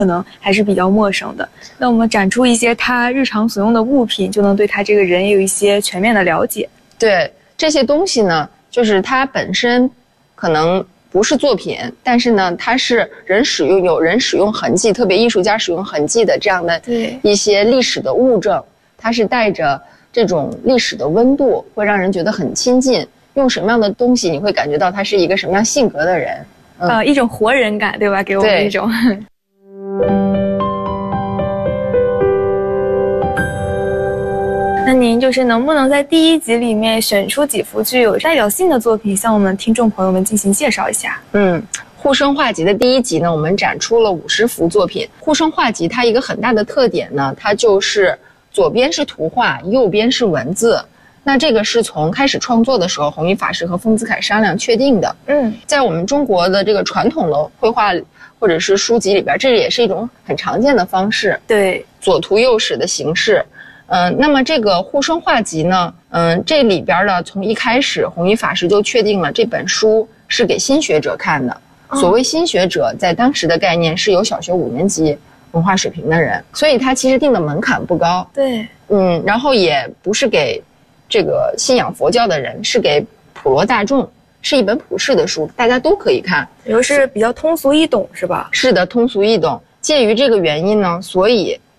可能还是比较陌生的。那我们展出一些他日常所用的物品，就能对他这个人有一些全面的了解。 对，这些东西呢，就是它本身可能不是作品，但是呢，它是有人使用痕迹，特别艺术家使用痕迹的这样的一些历史的物证，它是带着这种历史的温度，会让人觉得很亲近。用什么样的东西，你会感觉到他是一个什么样性格的人？ 一种活人感，对吧？给我们一种。那您就是能不能在第1集里面选出几幅具有代表性的作品，向我们听众朋友们进行介绍一下？ 沪生画集的第1集呢，我们展出了50幅作品。沪生画集它一个很大的特点呢，它就是左边是图画，右边是文字。那这个是从开始创作的时候，弘一法师和丰子恺商量确定的。在我们中国的这个传统的绘画或者是书籍里边，这也是一种很常见的方式。 对， 左图右史的形式。那么这个沪生画集呢，这里边呢，从一开始弘一法师就确定了这本书是给新学者看的。所谓新学者，在当时的概念是有小学5年级文化水平的人，所以他其实定的门槛不高。 对， 然后也不是给这个信仰佛教的人，是给普罗大众，是一本普世的书，大家都可以看， 也就是比较通俗易懂，是吧？ 是的，通俗易懂。介于这个原因呢，所以